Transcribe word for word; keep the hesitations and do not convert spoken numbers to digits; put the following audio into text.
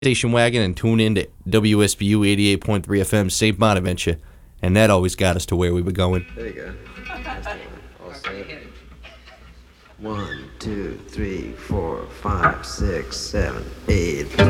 station wagon and tune in to W S B U eighty-eight point three F M Saint Bonaventure, and that always got us to where we were going. There you go. All set. One, two, three, four, five, six, seven, eight.